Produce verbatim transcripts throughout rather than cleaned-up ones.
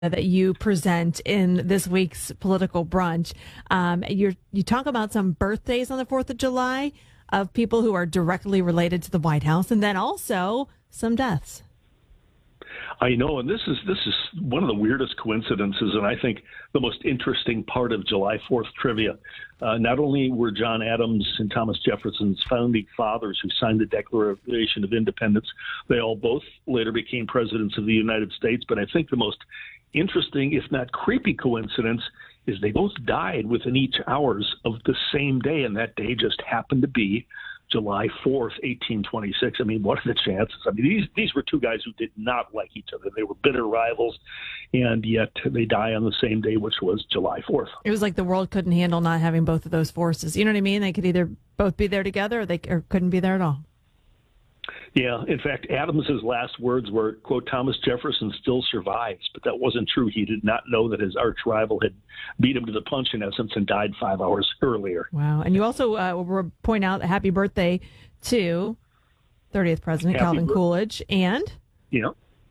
that you present in this week's political brunch. Um, you you talk about some birthdays on the fourth of July of people who are directly related to the White House, and then also some deaths. I know, and this is this is one of the weirdest coincidences, and I think the most interesting part of July fourth trivia. Uh, not only were John Adams and Thomas Jefferson's founding fathers who signed the Declaration of Independence, they all both later became presidents of the United States, but I think the most interesting, if not creepy coincidence, is they both died within each hours of the same day, and that day just happened to be July fourth, eighteen twenty-six. I mean, what are the chances? I mean, these these were two guys who did not like each other. They were bitter rivals, and yet they die on the same day, which was July fourth. It was like the world couldn't handle not having both of those forces. You know what I mean? They could either both be there together or they or couldn't be there at all. Yeah, in fact, Adams's last words were, quote, "Thomas Jefferson still survives," but that wasn't true. He did not know that his arch rival had beat him to the punch, in essence, and died five hours earlier. Wow. And you also uh, point out a happy birthday to thirtieth President Happy Calvin bir- Coolidge and... Yeah.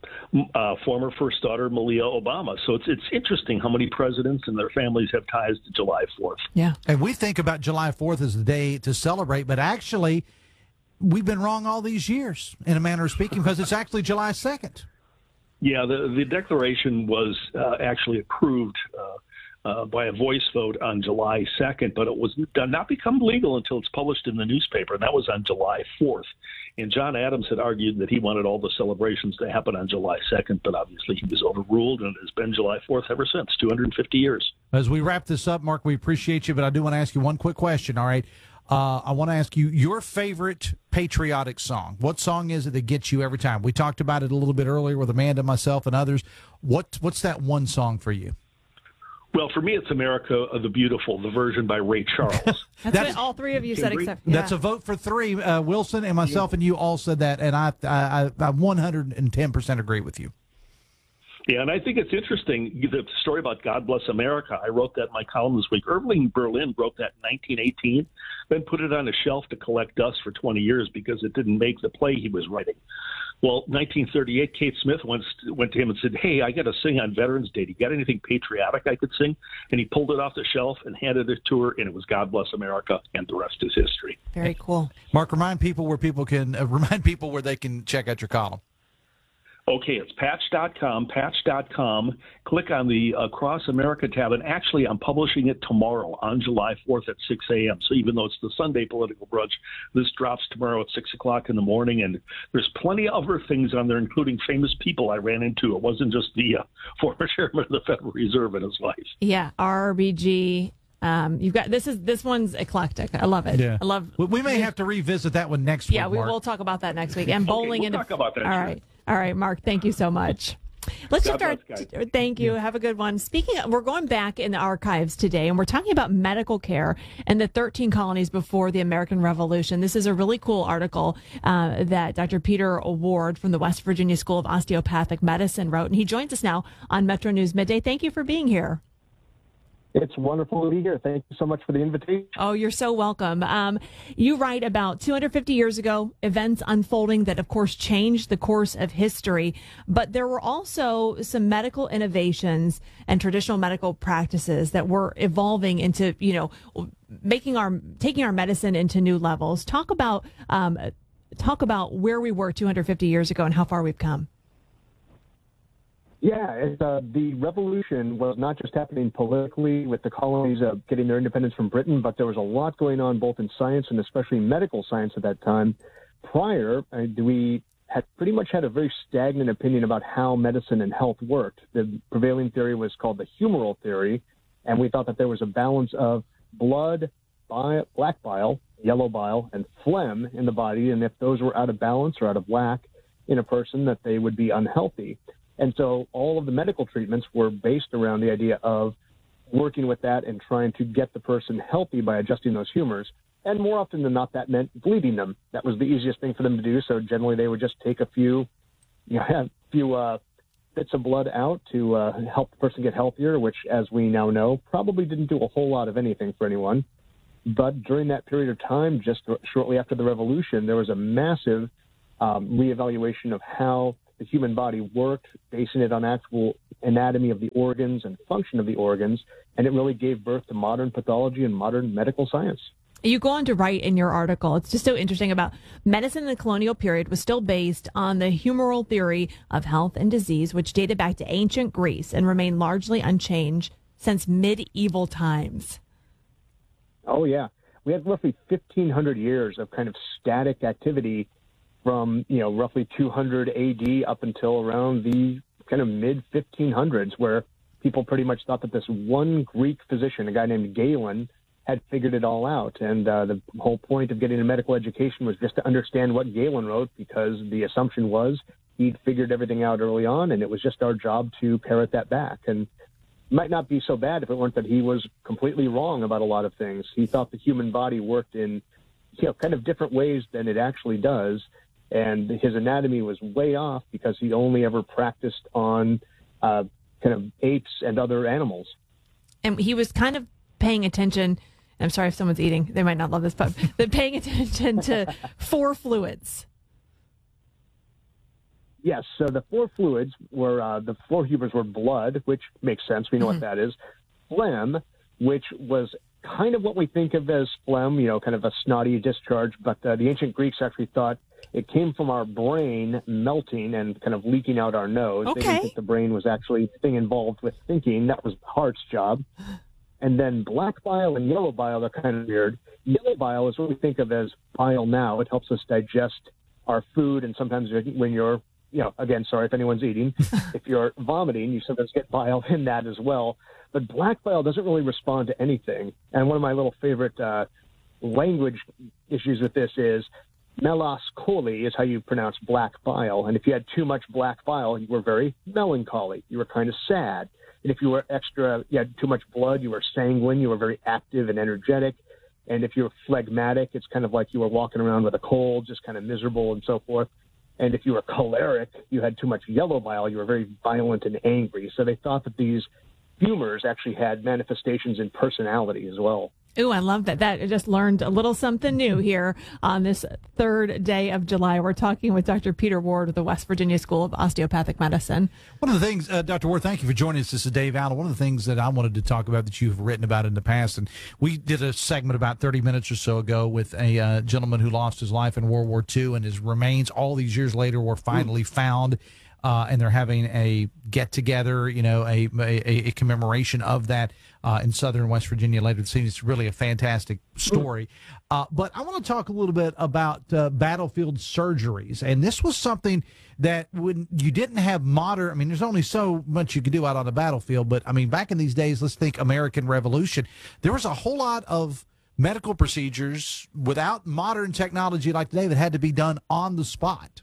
Uh, former First Daughter Malia Obama. So it's it's interesting how many presidents and their families have ties to July fourth. Yeah. And we think about July fourth as the day to celebrate, but actually... we've been wrong all these years, in a manner of speaking, because it's actually July second. Yeah, the, the declaration was uh, actually approved uh, uh, by a voice vote on July second, but it was not become legal until it's published in the newspaper, and that was on July fourth. And John Adams had argued that he wanted all the celebrations to happen on July second, but obviously he was overruled, and it has been July fourth ever since, two hundred fifty years. As we wrap this up, Mark, we appreciate you, but I do want to ask you one quick question, all right? Uh, I want to ask you your favorite patriotic song. What song is it that gets you every time? We talked about it a little bit earlier with Amanda, myself, and others. What What's that one song for you? Well, for me, it's America the Beautiful, the version by Ray Charles. That's, That's what all three of you said, except yeah. That's a vote for three. Uh, Wilson and myself yeah. and you all said that, and I, I, I one hundred ten percent agree with you. Yeah, and I think it's interesting, the story about God Bless America. I wrote that in my column this week. Irving Berlin wrote that in nineteen eighteen, then put it on a shelf to collect dust for twenty years because it didn't make the play he was writing. Well, nineteen thirty-eight, Kate Smith went, went to him and said, "Hey, I got to sing on Veterans Day. Do you got anything patriotic I could sing?" And he pulled it off the shelf and handed it to her, and it was God Bless America, and the rest is history. Very cool. Mark, remind people where people can uh, remind people where they can check out your column. Okay, it's patch dot com, patch dot com. Click on the Across America tab, and actually I'm publishing it tomorrow on July fourth at six a.m. So even though it's the Sunday political brunch, this drops tomorrow at six o'clock in the morning, and there's plenty of other things on there, including famous people I ran into. It wasn't just the uh, former chairman of the Federal Reserve in his life. Yeah, R B G. Um, you've got this is this one's eclectic. I love it. Yeah. I love. We, we may have to revisit that one next week. Yeah, we Mark. will talk about that next week. And bowling okay, we'll into talk about that. All sure. right, all right, Mark. Thank you so much. Let's God shift our. bless, Thank you. Yeah. Have a good one. Speaking, of, we're going back in the archives today, and we're talking about medical care and the thirteen colonies before the American Revolution. This is a really cool article uh, that Doctor Peter Ward from the West Virginia School of Osteopathic Medicine wrote, and he joins us now on Metro News Midday. Thank you for being here. It's wonderful to be here. Thank you so much for the invitation. Oh, you're so welcome. Um, you write about two hundred fifty years ago, events unfolding that, of course, changed the course of history. But there were also some medical innovations and traditional medical practices that were evolving into, you know, making our taking our medicine into new levels. Talk about um, talk about where we were two hundred fifty years ago and how far we've come. Yeah, it, uh, the revolution was not just happening politically with the colonies uh, getting their independence from Britain, but there was a lot going on both in science and especially medical science at that time. Prior, uh, we had pretty much had a very stagnant opinion about how medicine and health worked. The prevailing theory was called the humoral theory, and we thought that there was a balance of blood, bile, black bile, yellow bile, and phlegm in the body, and if those were out of balance or out of whack in a person, that they would be unhealthy. And so all of the medical treatments were based around the idea of working with that and trying to get the person healthy by adjusting those humors. And more often than not, that meant bleeding them. That was the easiest thing for them to do. So generally they would just take a few, you know, a few uh, bits of blood out to uh, help the person get healthier, which, as we now know, probably didn't do a whole lot of anything for anyone. But during that period of time, just shortly after the revolution, there was a massive um, reevaluation of how the human body worked, basing it on actual anatomy of the organs and function of the organs, and it really gave birth to modern pathology and modern medical science. You go on to write in your article, it's just so interesting about medicine in the colonial period was still based on the humoral theory of health and disease, which dated back to ancient Greece and remained largely unchanged since medieval times. Oh, yeah. We had roughly fifteen hundred years of kind of static activity from, you know, roughly two hundred A D up until around the kind of mid fifteen hundreds, where people pretty much thought that this one Greek physician, a guy named Galen, had figured it all out. And uh, the whole point of getting a medical education was just to understand what Galen wrote, because the assumption was he'd figured everything out early on, and it was just our job to parrot that back. And it might not be so bad if it weren't that he was completely wrong about a lot of things. He thought the human body worked in, you know, kind of different ways than it actually does. And his anatomy was way off because he only ever practiced on uh, kind of apes and other animals. And he was kind of paying attention. I'm sorry if someone's eating. They might not love this, but they're paying attention to four fluids. Yes, so the four fluids were, uh, the four humors were blood, which makes sense. We know mm-hmm. what that is. Phlegm, which was kind of what we think of as phlegm, you know, kind of a snotty discharge. But uh, the ancient Greeks actually thought it came from our brain melting and kind of leaking out our nose. Okay. They didn't think the brain was actually the thing involved with thinking. That was the heart's job. And then black bile and yellow bile are kind of weird. Yellow bile is what we think of as bile now. It helps us digest our food, and sometimes when you're, you know, again, sorry if anyone's eating, if you're vomiting, you sometimes get bile in that as well. But black bile doesn't really respond to anything. And one of my little favorite uh, language issues with this is melas coli is how you pronounce black bile. And if you had too much black bile, you were very melancholy. You were kind of sad. And if you were extra, you had too much blood, you were sanguine, you were very active and energetic. And if you were phlegmatic, it's kind of like you were walking around with a cold, just kind of miserable and so forth. And if you were choleric, you had too much yellow bile, you were very violent and angry. So they thought that these humors actually had manifestations in personality as well. Ooh, I love that. That I just learned a little something new here on this third day of July. We're talking with Doctor Peter Ward of the West Virginia School of Osteopathic Medicine. One of the things, uh, Doctor Ward, thank you for joining us. This is Dave Allen. One of the things that I wanted to talk about that you've written about in the past, and we did a segment about thirty minutes or so ago with a uh, gentleman who lost his life in World War Two, and his remains all these years later were finally found. Uh, and they're having a get-together, you know, a, a, a commemoration of that uh, in southern West Virginia later this evening. It's really a fantastic story. Uh, but I want to talk a little bit about uh, battlefield surgeries. And this was something that when you didn't have modern, I mean, there's only so much you could do out on the battlefield. But, I mean, back in these days, let's think American Revolution, there was a whole lot of medical procedures without modern technology like today that had to be done on the spot.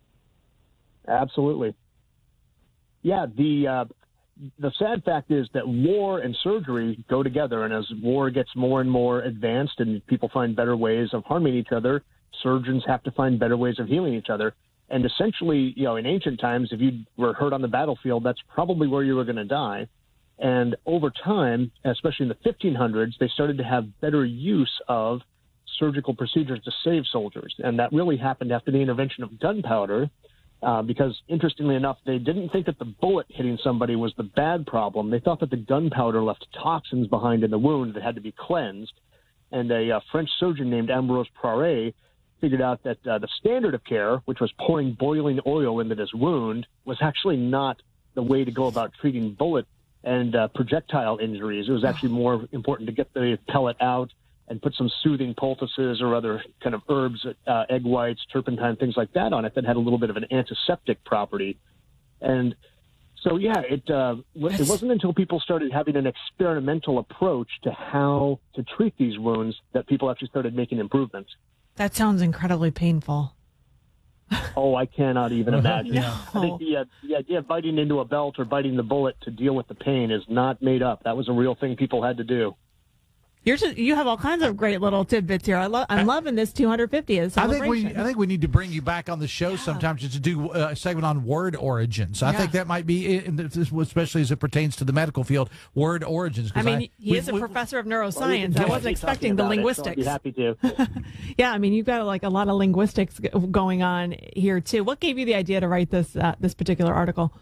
Absolutely. Yeah, the uh, the sad fact is that war and surgery go together, and as war gets more and more advanced and people find better ways of harming each other, surgeons have to find better ways of healing each other. And essentially, you know, in ancient times, if you were hurt on the battlefield, that's probably where you were going to die. And over time, especially in the fifteen hundreds, they started to have better use of surgical procedures to save soldiers. And that really happened after the intervention of gunpowder. Uh, because, interestingly enough, they didn't think that the bullet hitting somebody was the bad problem. They thought that the gunpowder left toxins behind in the wound that had to be cleansed. And a uh, French surgeon named Ambroise Paré figured out that uh, the standard of care, which was pouring boiling oil into this wound, was actually not the way to go about treating bullet and uh, projectile injuries. It was actually more important to get the pellet out and put some soothing poultices or other kind of herbs, uh, egg whites, turpentine, things like that on it that had a little bit of an antiseptic property. And so, yeah, it, uh, it wasn't until people started having an experimental approach to how to treat these wounds that people actually started making improvements. That sounds incredibly painful. Oh, I cannot even imagine. No. I think the, uh, the idea of biting into a belt or biting the bullet to deal with the pain is not made up. That was a real thing people had to do. You're just, you have all kinds of great little tidbits here. I love. I'm loving this two hundred fiftieth I think celebration. we I think we need to bring you back on the show yeah. sometimes just to do a segment on word origins. I yeah. think that might be, especially as it pertains to the medical field, word origins. I mean, I, he we, is a we, professor of neuroscience. Well, I wasn't expecting the linguistics. It, so I'd be happy to. Yeah, I mean, you've got like a lot of linguistics going on here too. What gave you the idea to write this uh, this particular article?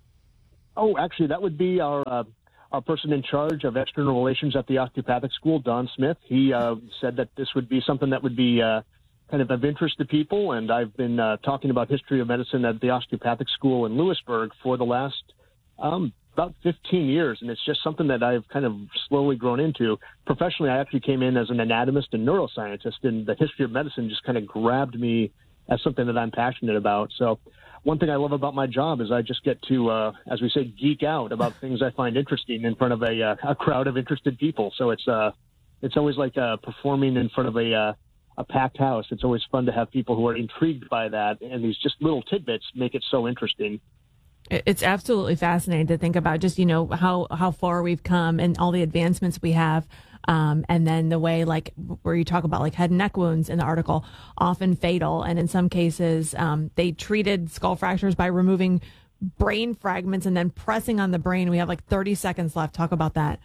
Oh, actually, that would be our. Uh, Our person in charge of external relations at the osteopathic school, Don Smith. He uh, said that this would be something that would be uh, kind of of interest to people. And I've been uh, talking about history of medicine at the osteopathic school in Lewisburg for the last um, about fifteen years. And it's just something that I've kind of slowly grown into. Professionally, I actually came in as an anatomist and neuroscientist, and the history of medicine just kind of grabbed me as something that I'm passionate about. So one thing I love about my job is I just get to, uh, as we say, geek out about things I find interesting in front of a, uh, a crowd of interested people. So it's uh, it's always like uh, performing in front of a uh, a packed house. It's always fun to have people who are intrigued by that, and these just little tidbits make it so interesting. It's absolutely fascinating to think about just, you know, how, how far we've come and all the advancements we have. Um, and then the way, like, where you talk about like head and neck wounds in the article, often fatal. And in some cases, um, they treated skull fractures by removing brain fragments and then pressing on the brain. We have like thirty seconds left. Talk about that.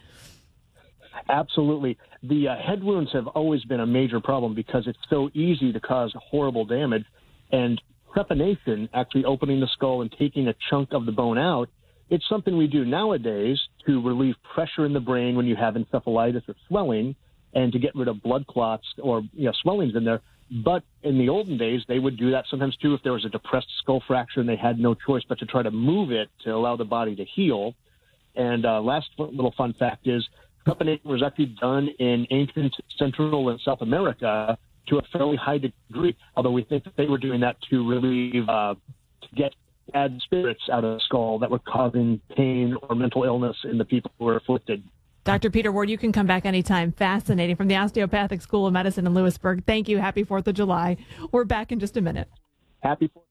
Absolutely. The uh, head wounds have always been a major problem because it's so easy to cause horrible damage. And trepanation, actually opening the skull and taking a chunk of the bone out, it's something we do nowadays to relieve pressure in the brain when you have encephalitis or swelling and to get rid of blood clots or you know, swellings in there. But in the olden days, they would do that sometimes too if there was a depressed skull fracture and they had no choice but to try to move it to allow the body to heal. And uh, last little fun fact is trepanation was actually done in ancient Central and South America to a fairly high degree, although we think that they were doing that to relieve, uh, to get bad spirits out of the skull that were causing pain or mental illness in the people who were afflicted. Doctor Peter Ward, you can come back anytime. Fascinating. From the Osteopathic School of Medicine in Lewisburg. Thank you. Happy fourth of July. We're back in just a minute. Happy fourth.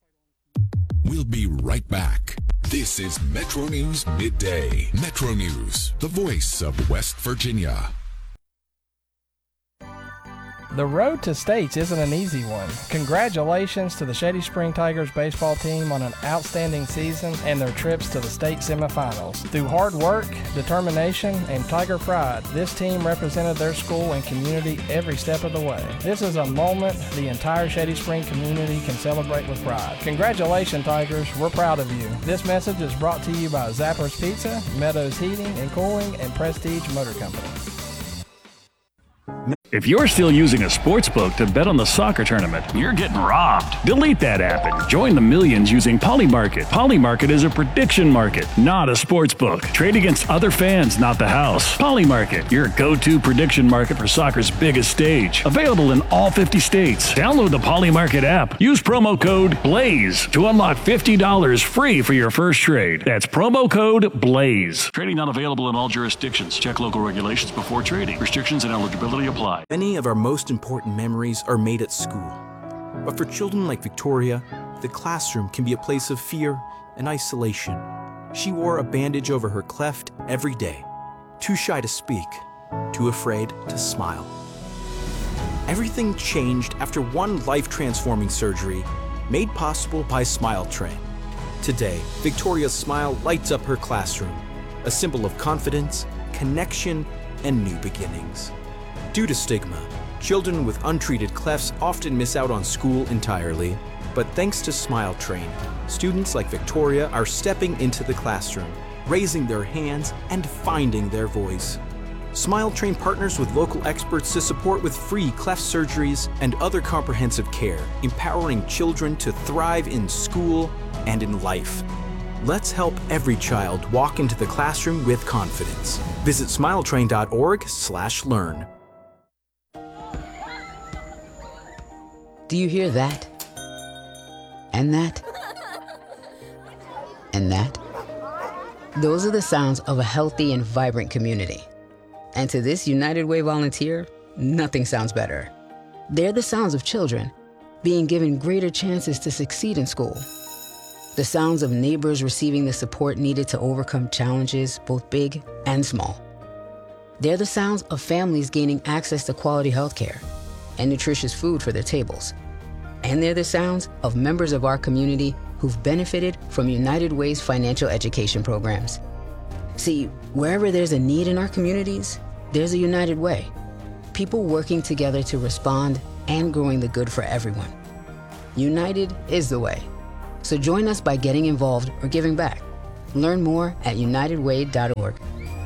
We'll be right back. This is Metro News Midday. Metro News, the voice of West Virginia. The road to states isn't an easy one. Congratulations to the Shady Spring Tigers baseball team on an outstanding season and their trips to the state semifinals. Through hard work, determination, and Tiger pride, this team represented their school and community every step of the way. This is a moment the entire Shady Spring community can celebrate with pride. Congratulations, Tigers. We're proud of you. This message is brought to you by Zappers Pizza, Meadows Heating and Cooling, and Prestige Motor Company. If you're still using a sports book to bet on the soccer tournament, you're getting robbed. Delete that app and join the millions using Polymarket. Polymarket is a prediction market, not a sports book. Trade against other fans, not the house. Polymarket, your go-to prediction market for soccer's biggest stage. Available in all fifty states. Download the Polymarket app. Use promo code BLAZE to unlock fifty dollars free for your first trade. That's promo code BLAZE. Trading not available in all jurisdictions. Check local regulations before trading. Restrictions and eligibility apply. Many of our most important memories are made at school. But for children like Victoria, the classroom can be a place of fear and isolation. She wore a bandage over her cleft every day, too shy to speak, too afraid to smile. Everything changed after one life-transforming surgery made possible by Smile Train. Today, Victoria's smile lights up her classroom, a symbol of confidence, connection, and new beginnings. Due to stigma, children with untreated clefts often miss out on school entirely. But thanks to Smile Train, students like Victoria are stepping into the classroom, raising their hands, and finding their voice. Smile Train partners with local experts to support with free cleft surgeries and other comprehensive care, empowering children to thrive in school and in life. Let's help every child walk into the classroom with confidence. Visit smiletrain dot org slash learn. Do you hear that? And that? And that? Those are the sounds of a healthy and vibrant community. And to this United Way volunteer, nothing sounds better. They're the sounds of children being given greater chances to succeed in school. The sounds of neighbors receiving the support needed to overcome challenges, both big and small. They're the sounds of families gaining access to quality health care and nutritious food for their tables. And they're the sounds of members of our community who've benefited from United Way's financial education programs. See, wherever there's a need in our communities, there's a United Way. People working together to respond and growing the good for everyone. United is the way. So join us by getting involved or giving back. Learn more at united way dot org.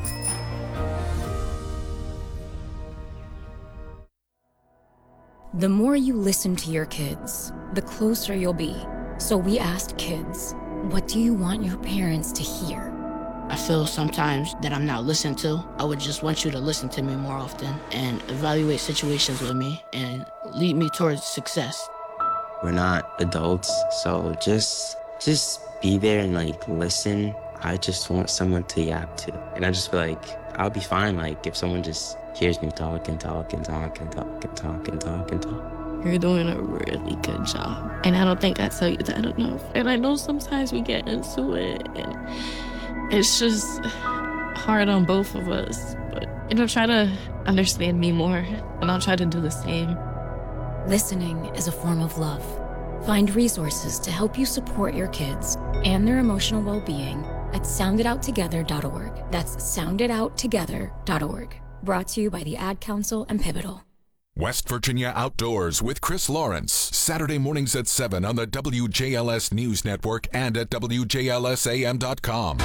The more you listen to your kids, the closer you'll be. So we asked kids, what do you want your parents to hear? I feel sometimes that I'm not listened to. I would just want you to listen to me more often and evaluate situations with me and lead me towards success. We're not adults, so just just be there and like listen. I just want someone to yap to. And I just feel like I'll be fine like if someone just hears me talk and talk and talk and talk and talk and talk and talk. You're doing a really good job. And I don't think I tell you that enough. And I know sometimes we get into it and it's just hard on both of us. But, you know, try to understand me more and I'll try to do the same. Listening is a form of love. Find resources to help you support your kids and their emotional well-being at sound it out together dot org. That's sound it out together dot org. Brought to you by the Ad Council and Pivotal. West Virginia Outdoors with Chris Lawrence. Saturday mornings at seven on the W J L S News Network and at W J L S A M dot com.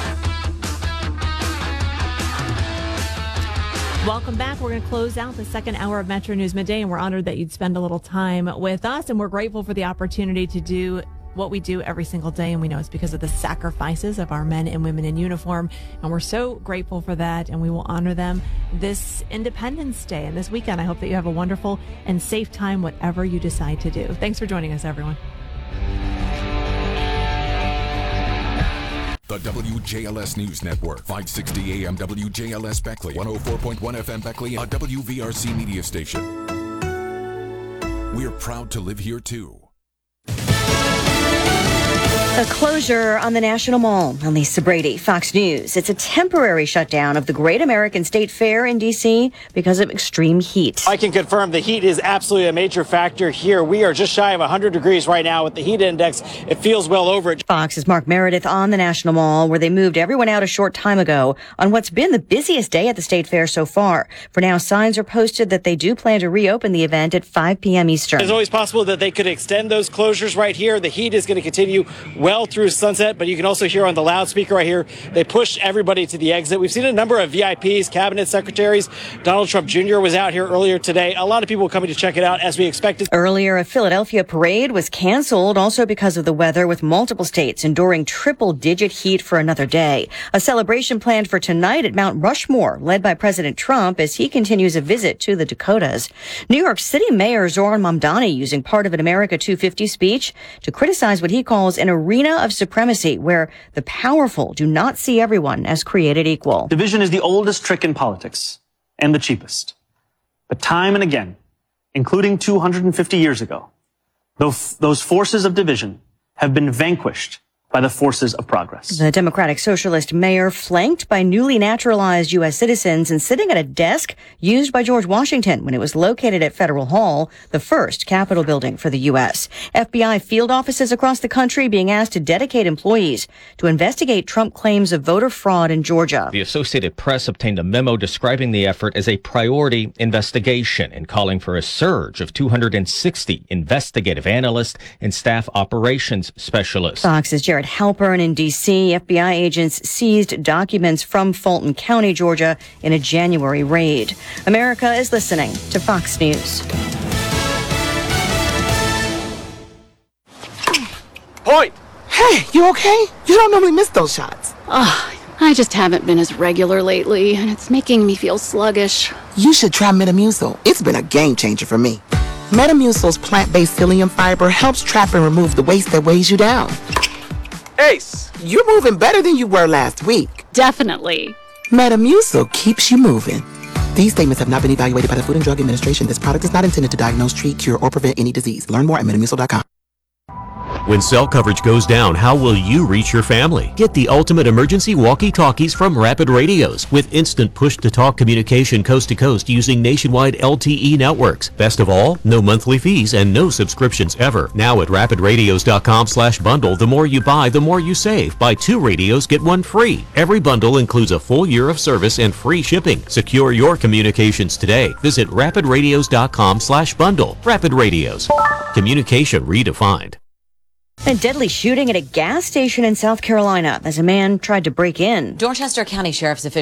Welcome back. We're going to close out the second hour of Metro News Midday, and we're honored that you'd spend a little time with us, and we're grateful for the opportunity to do what we do every single day, and we know it's because of the sacrifices of our men and women in uniform, and we're so grateful for that, and we will honor them this Independence Day and this weekend. I hope that you have a wonderful and safe time, whatever you decide to do. Thanks for joining us, everyone. The W J L S News Network, five sixty A M W J L S Beckley, one oh four point one F M Beckley, a W V R C media station. We're proud to live here, too. A closure on the National Mall. I'm Lisa Brady, Fox News. It's a temporary shutdown of the Great American State Fair in D C because of extreme heat. I can confirm the heat is absolutely a major factor here. We are just shy of one hundred degrees right now with the heat index. It feels well over it. Fox's Mark Meredith on the National Mall, where they moved everyone out a short time ago on what's been the busiest day at the State Fair so far. For now, signs are posted that they do plan to reopen the event at five p.m. Eastern. It's always possible that they could extend those closures right here. The heat is going to continue well through sunset, but you can also hear on the loudspeaker right here, they push everybody to the exit. We've seen a number of V I Ps, cabinet secretaries. Donald Trump Junior was out here earlier today. A lot of people coming to check it out as we expected. Earlier, a Philadelphia parade was canceled also because of the weather, with multiple states enduring triple-digit heat for another day. A celebration planned for tonight at Mount Rushmore, led by President Trump as he continues a visit to the Dakotas. New York City Mayor Zohran Mamdani using part of an America two fifty speech to criticize what he calls an arena of supremacy where the powerful do not see everyone as created equal. Division is the oldest trick in politics and the cheapest. But time and again, including two hundred fifty years ago, those, those forces of division have been vanquished by the forces of progress. The Democratic Socialist mayor flanked by newly naturalized U S citizens and sitting at a desk used by George Washington when it was located at Federal Hall, the first Capitol building for the U S. F B I field offices across the country being asked to dedicate employees to investigate Trump claims of voter fraud in Georgia. The Associated Press obtained a memo describing the effort as a priority investigation and calling for a surge of two hundred sixty investigative analysts and staff operations specialists. Fox's Jared Halpern in D C. F B I agents seized documents from Fulton County, Georgia in a January raid. America is listening to Fox News. Point! Hey, you okay? You don't normally miss those shots. Oh, I just haven't been as regular lately, and it's making me feel sluggish. You should try Metamucil. It's been a game changer for me. Metamucil's plant-based psyllium fiber helps trap and remove the waste that weighs you down. Ace, you're moving better than you were last week. Definitely. Metamucil keeps you moving. These statements have not been evaluated by the Food and Drug Administration. This product is not intended to diagnose, treat, cure, or prevent any disease. Learn more at metamucil dot com. When cell coverage goes down, how will you reach your family? Get the ultimate emergency walkie-talkies from Rapid Radios with instant push-to-talk communication coast to coast using nationwide L T E networks. Best of all, no monthly fees and no subscriptions ever. Now at rapid radios dot com slash bundle, the more you buy, the more you save. Buy two radios, get one free. Every bundle includes a full year of service and free shipping. Secure your communications today. Visit rapid radios dot com slash bundle. Rapid Radios. Communication redefined. A deadly shooting at a gas station in South Carolina as a man tried to break in. Dorchester County Sheriff's officials